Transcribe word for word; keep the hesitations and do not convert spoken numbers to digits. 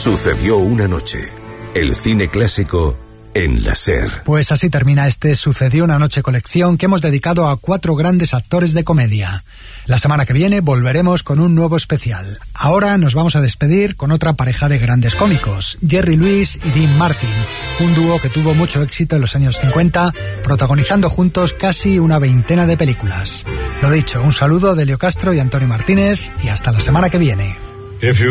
Sucedió una noche. El cine clásico en la SER. Pues así termina este Sucedió una noche colección que hemos dedicado a cuatro grandes actores de comedia. La semana que viene volveremos con un nuevo especial. Ahora nos vamos a despedir con otra pareja de grandes cómicos, Jerry Lewis y Dean Martin, un dúo que tuvo mucho éxito en los años cincuenta, protagonizando juntos casi una veintena de películas. Lo dicho, un saludo de Leo Castro y Antonio Martínez y hasta la semana que viene.